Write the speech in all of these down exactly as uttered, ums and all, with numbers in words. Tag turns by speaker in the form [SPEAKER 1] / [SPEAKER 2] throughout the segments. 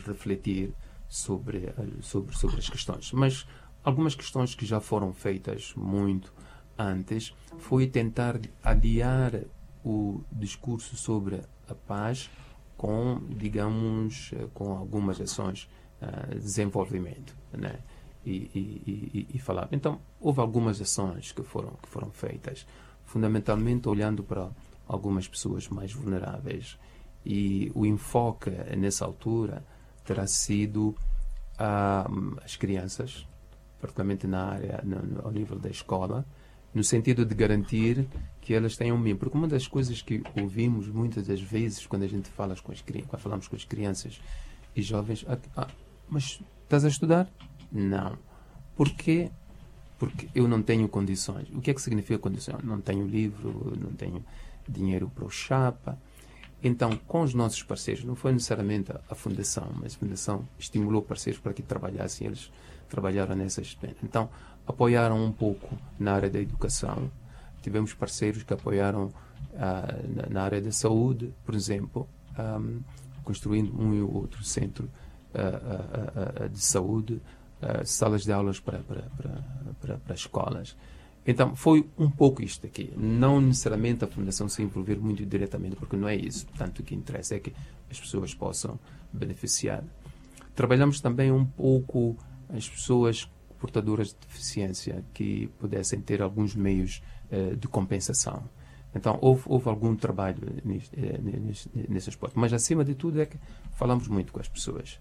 [SPEAKER 1] refletir sobre, sobre, sobre as questões. Mas algumas questões que já foram feitas muito antes foi tentar adiar o discurso sobre a paz com, digamos, com algumas ações uh, de desenvolvimento, né? E, e, e, e falar. Então, houve algumas ações que foram, que foram feitas, fundamentalmente olhando para algumas pessoas mais vulneráveis. E o enfoque, nessa altura, terá sido uh, as crianças, particularmente na área, no, no, ao nível da escola, no sentido de garantir que elas tenham um mínimo. Porque uma das coisas que ouvimos muitas das vezes quando a gente fala com as, quando falamos com as crianças e jovens, ah, ah, mas estás a estudar? Não. Porquê? Porque eu não tenho condições. O que é que significa condições? Não tenho livro, não tenho dinheiro para o chapa. Então, com os nossos parceiros, não foi necessariamente a, a Fundação, mas a Fundação estimulou parceiros para que trabalhassem, eles trabalharam nessas. Então, apoiaram um pouco na área da educação. Tivemos parceiros que apoiaram ah, na, na área da saúde, por exemplo, um, construindo um e outro centro ah, ah, ah, de saúde, ah, salas de aulas para, para, para, para, para escolas. Então, foi um pouco isto aqui. Não necessariamente a Fundação se envolver muito diretamente, porque não é isso. Portanto, o que interessa é que as pessoas possam beneficiar. Trabalhamos também um pouco as pessoas portadoras de deficiência que pudessem ter alguns meios uh, de compensação. Então, houve, houve algum trabalho nesse, nesse, nesse aspecto. Mas, acima de tudo, é que falamos muito com as pessoas.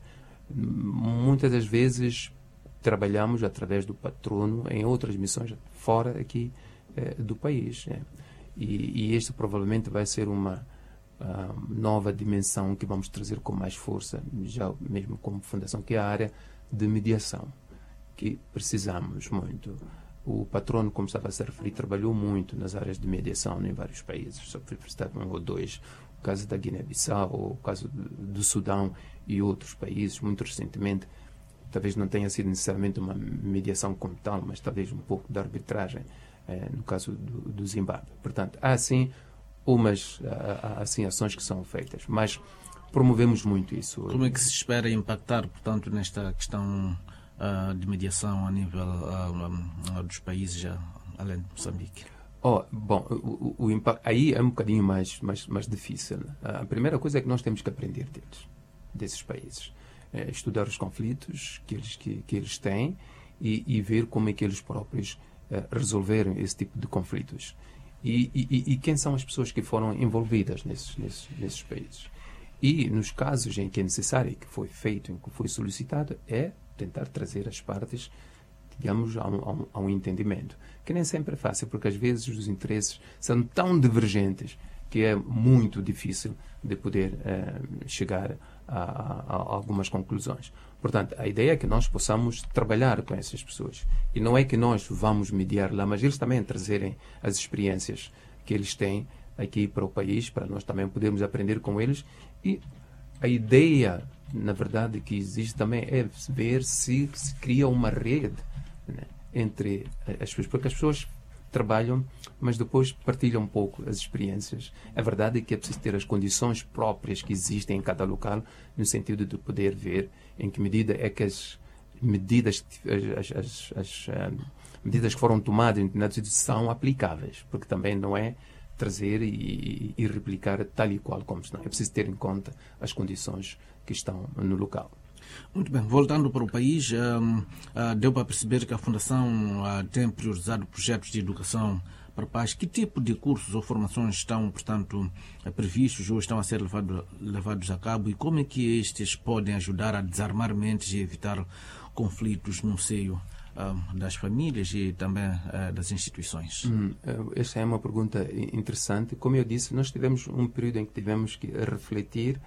[SPEAKER 1] Muitas das vezes trabalhamos através do patrono em outras missões fora aqui eh, do país. Né? E, e este provavelmente vai ser uma uh, nova dimensão que vamos trazer com mais força, já mesmo como fundação, que é a área de mediação, que precisamos muito. O patrono, como estava a se referir, trabalhou muito nas áreas de mediação em vários países, só fui citar um ou dois, o caso da Guiné-Bissau, o caso do, do Sudão e outros países, muito recentemente. Talvez não tenha sido necessariamente uma mediação como tal, mas talvez um pouco de arbitragem, eh, no caso do, do Zimbábue. Portanto, há sim umas há, há, assim, ações que são feitas, mas promovemos muito isso.
[SPEAKER 2] Como é que se espera impactar, portanto, nesta questão uh, de mediação a nível uh, um, dos países, já, além de Moçambique?
[SPEAKER 1] Oh, bom, o, o, o impacto aí é um bocadinho mais, mais, mais difícil. A primeira coisa é que nós temos que aprender deles, desses países. É, estudar os conflitos que eles, que, que eles têm e, e ver como é que eles próprios é, resolveram esse tipo de conflitos. E, e, e quem são as pessoas que foram envolvidas nesses, nesses, nesses países. E nos casos em que é necessário, que foi feito, em que foi solicitado, é tentar trazer as partes, digamos, a um, a um, a um entendimento. Que nem sempre é fácil, porque às vezes os interesses são tão divergentes que é muito difícil de poder é, chegar A, a, a algumas conclusões. Portanto, a ideia é que nós possamos trabalhar com essas pessoas. E não é que nós vamos mediar lá, mas eles também trazerem as experiências que eles têm aqui para o país, para nós também podermos aprender com eles. E a ideia, na verdade, que existe também é ver se se cria uma rede, né, entre as pessoas, porque as pessoas trabalham, mas depois partilham um pouco as experiências. A verdade é que é preciso ter as condições próprias que existem em cada local, no sentido de poder ver em que medida é que as medidas, as, as, as, as medidas que foram tomadas em determinados sítios são aplicáveis, porque também não é trazer e, e replicar tal e qual como estão. É preciso ter em conta as condições que estão no local.
[SPEAKER 2] Muito bem, voltando para o país, um, uh, deu para perceber que a Fundação uh, tem priorizado projetos de educação para a paz. Que tipo de cursos ou formações estão, portanto, uh, previstos ou estão a ser levado, levados a cabo, e como é que estes podem ajudar a desarmar mentes e evitar conflitos no seio uh, das famílias e também uh, das instituições?
[SPEAKER 1] Hum, esta é uma pergunta interessante. Como eu disse, nós tivemos um período em que tivemos que refletir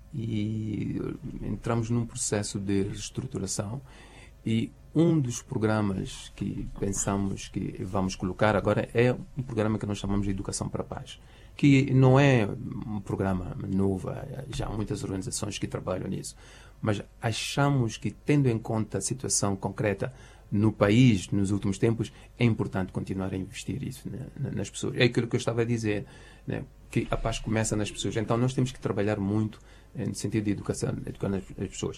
[SPEAKER 1] e entramos num processo de reestruturação, e um dos programas que pensamos que vamos colocar agora é um programa que nós chamamos de Educação para a Paz, que não é um programa novo, já há muitas organizações que trabalham nisso, mas achamos que, tendo em conta a situação concreta no país nos últimos tempos, é importante continuar a investir isso, né, nas pessoas. É aquilo que eu estava a dizer, né, que a paz começa nas pessoas. Então nós temos que trabalhar muito no sentido de educação, educar as pessoas.